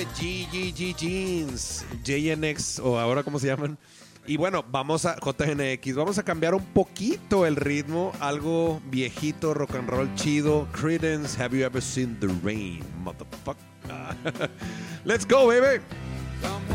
GGG Jeans, JNX o ahora cómo se llaman. Y bueno, JNX, vamos a cambiar un poquito el ritmo, algo viejito, rock and roll chido. Creedence, Have You Ever Seen the Rain, motherfucker. Let's go, baby.